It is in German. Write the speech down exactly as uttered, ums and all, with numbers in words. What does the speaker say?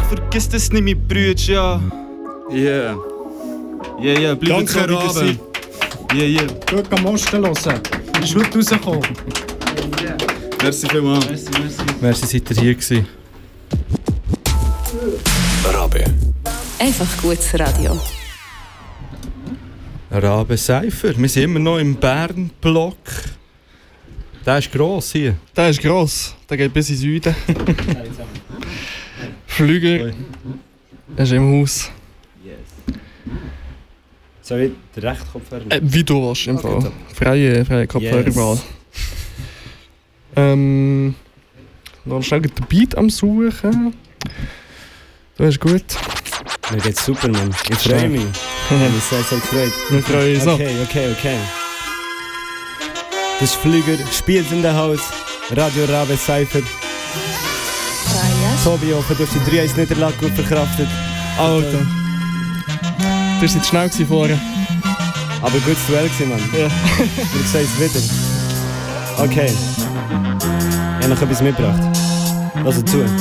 vergiss das nicht, mein Brüder, ja. Yeah. Yeah, yeah, bleibt so, wie ihr seid. Yeah, yeah. Gut am Osten hören. Ist heute rausgekommen. Merci vielmals. Merci, merci. Merci, seid ihr hier gewesen. Rabe. Einfach gutes Radio. Rabe Seifer. Wir sind immer noch im Bern-Block. Der ist gross hier. Der ist gross. Der geht bis in den Süden. Flüger. Er ist im Haus. Soll ich den rechten Kopfhörer? Äh, wie du willst, im Okay, Fall. Freie, freie Kopfhörerwahl. Yes. Ähm. Noch schnell den Beat am Suchen. Das ist gut. Mir geht's super, Mann. Ich freue mich. Ich bin sehr, sehr gefreut. Wir freuen uns auch. Okay, okay, okay. Das ist Flüger, spielt in der Haus. Radio Rabe Seifer. Tobi, hoffe, du hast die drei eins Niederlage gut verkraftet. Alter. Du warst jetzt schnell vorher. Aber gutes Duell gewesen, Mann. Ja. Wir sehen es wieder. Okay. Ich habe noch etwas mitgebracht. Lass zu.